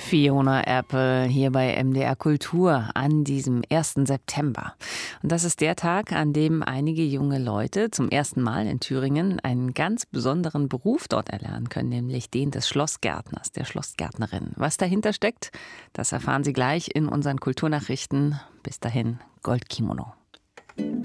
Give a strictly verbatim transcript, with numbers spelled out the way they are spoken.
Fiona Apple hier bei M D R Kultur an diesem ersten September. Und das ist der Tag, an dem einige junge Leute zum ersten Mal in Thüringen einen ganz besonderen Beruf dort erlernen können, nämlich den des Schlossgärtners, der Schlossgärtnerin. Was dahinter steckt, das erfahren Sie gleich in unseren Kulturnachrichten. Bis dahin, Goldkimono.